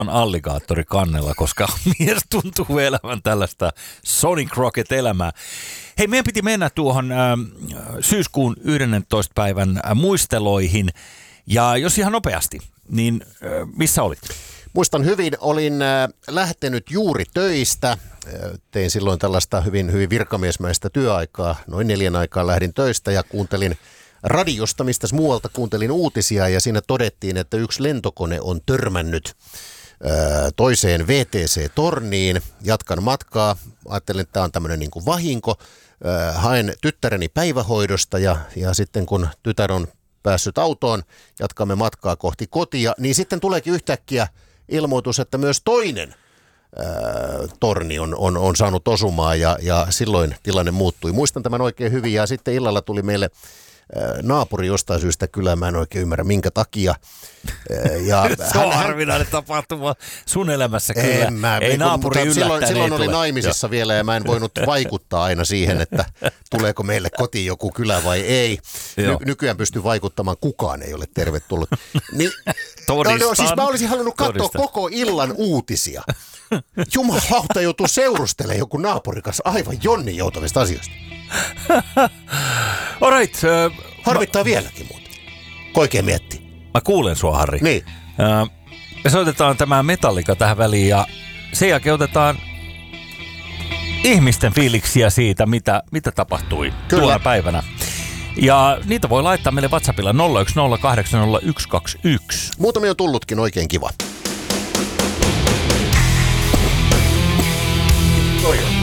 alligaattori kannella, koska mies tuntuu elävän tällaista Sonny Crockett-elämää. Hei, meidän piti mennä tuohon syyskuun 11. päivän muisteloihin. Ja jos ihan nopeasti, niin missä olit? Muistan hyvin, olin lähtenyt juuri töistä. Tein silloin tällaista hyvin virkamiesmäistä työaikaa. Noin 4 aikaan lähdin töistä ja kuuntelin radiosta, mistä muualta kuuntelin uutisia. Ja siinä todettiin, että yksi lentokone on törmännyt toiseen VTC-torniin. Jatkan matkaa. Ajattelin, että tämä on tämmöinen niin kuin vahinko. Haen tyttäreni päivähoidosta ja sitten kun tytär on päässyt autoon, jatkamme matkaa kohti kotia, niin sitten tuleekin yhtäkkiä ilmoitus, että myös toinen torni on saanut osumaa ja silloin tilanne muuttui. Muistan tämän oikein hyvin ja sitten illalla tuli meille naapuri jostain syystä kylään, mä en oikein ymmärrä minkä takia. Se on harvinainen tapahtuma sun elämässä kyllä. Ei naapuri yllättäen silloin oli naimisissa vielä ja mä en voinut vaikuttaa aina siihen, että tuleeko meille kotiin joku kylä vai ei. Nykyään pystyy vaikuttamaan, kukaan ei ole tervetullut. Niin, siis mä olisin halunnut katsoa koko illan uutisia. Jumalauta joutuu seurustelemaan joku naapuri kanssa aivan jonnin joutavista asioista. All right. Harmittaa vieläkin muuten. Oikein miettii. Mä kuulen sua, Harri. Niin. Me soitetaan tämä Metallica tähän väliin ja sen jälkeen otetaan ihmisten fiiliksiä siitä, mitä tapahtui tuona päivänä. Ja niitä voi laittaa meille WhatsAppilla 010800121. Muutamia on tullutkin, oikein kiva. Toi on.